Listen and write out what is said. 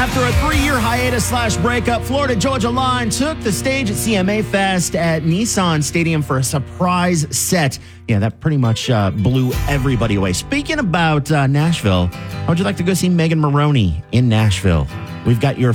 After a 3-year hiatus/breakup, Florida Georgia Line took the stage at CMA Fest at Nissan Stadium for a surprise set. Yeah, that pretty much blew everybody away. Speaking about Nashville, how would you like to go see Megan Maroney in Nashville? We've got your